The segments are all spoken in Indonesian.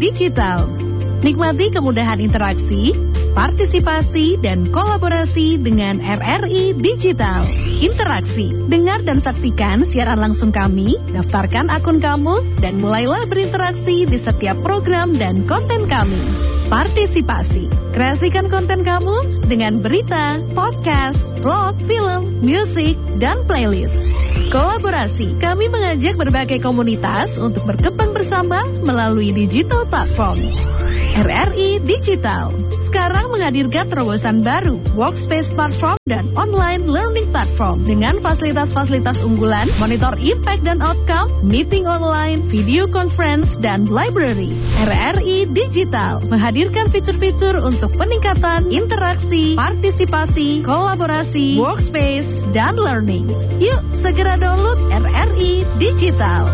Digital. Nikmati kemudahan interaksi, partisipasi, dan kolaborasi dengan RRI Digital. Interaksi, dengar dan saksikan siaran langsung kami, daftarkan akun kamu, dan mulailah berinteraksi di setiap program dan konten kami. Partisipasi, kreasikan konten kamu dengan berita, podcast, vlog, film, musik, dan playlist. Kolaborasi, kami mengajak berbagai komunitas untuk berkembang bersama melalui digital platform. RRI Digital sekarang menghadirkan terobosan baru, workspace platform dan online learning platform dengan fasilitas-fasilitas unggulan, monitor impact dan outcome, meeting online, video conference, dan library. RRI Digital menghadirkan fitur-fitur untuk peningkatan interaksi, partisipasi, kolaborasi, workspace, dan learning. Yuk, segera download RRI Digital.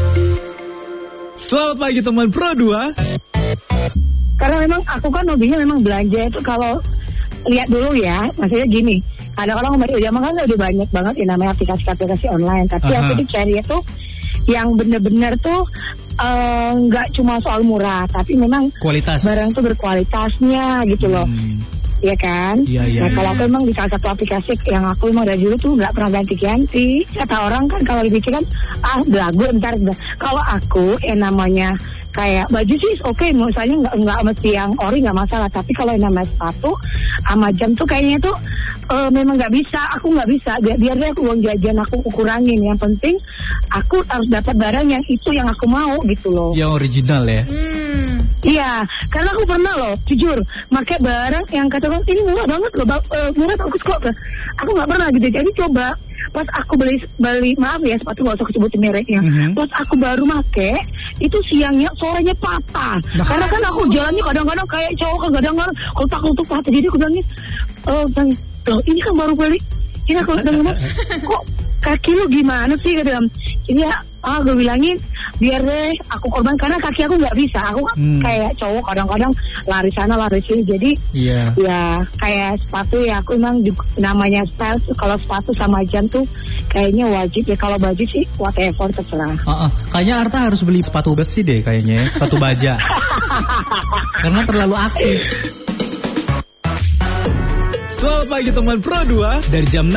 Selamat pagi teman Pro 2. Karena memang aku kan hobinya memang belanja itu kalau lihat dulu ya, maksudnya gini, kadang-kadang zaman kan udah banyak banget yang namanya aplikasi-aplikasi online, tapi aku dicari itu yang bener-bener tuh nggak cuma soal murah, tapi memang kualitas barang tuh berkualitasnya gitu loh. Iya kan? Iya. Nah kalau aku memang di salah satu aplikasi yang aku memang dari dulu tuh nggak pernah ganti-ganti. Kata orang kan kalau dipikir kan, belagu ntar. Kalau aku yang namanya kayak baju sih oke, misalnya nggak mesti yang ori nggak masalah, tapi kalau yang namanya sepatu sama jam tuh kayaknya tuh memang nggak bisa, aku nggak bisa, biar deh uang jajan aku kurangin, yang penting aku harus dapat barang yang itu yang aku mau gitu loh. Yang original ya. Iya, karena aku pernah loh, jujur, pakai barang yang katakan ini murah banget loh, murah bagus kok. Aku nggak pernah gitu, jadi coba pas aku beli maaf ya, sepatu nggak usah sebutin mereknya. Pas aku baru make, itu siangnya sorenya patah. Karena kan aku jalannya kadang-kadang kayak cowok, kadang-kadang kotak-kotak patah. Jadi aku bilangnya, ini kan baru beli. Ini aku bilang, kok kaki lu gimana sih? Ini ya, gue bilangin biar deh aku korban, karena kaki aku nggak bisa. Aku kayak cowok kadang-kadang lari sana lari sini. Jadi ya kayak sepatu ya aku emang namanya style. Kalau sepatu sama jam tuh kayaknya wajib ya. Kalau baju sih whatever terserah. Kayaknya Arta harus beli sepatu besi deh kayaknya, sepatu baja. Karena terlalu aktif. Selamat pagi teman Pro 2 dari jam 6